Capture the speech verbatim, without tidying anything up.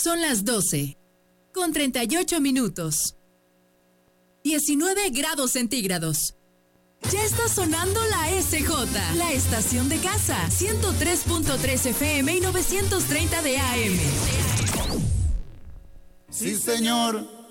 Son las doce, con treinta y ocho minutos. diecinueve grados centígrados. Ya está sonando la S J, la estación de casa, ciento tres punto tres F M y novecientos treinta de A M. Sí, señor.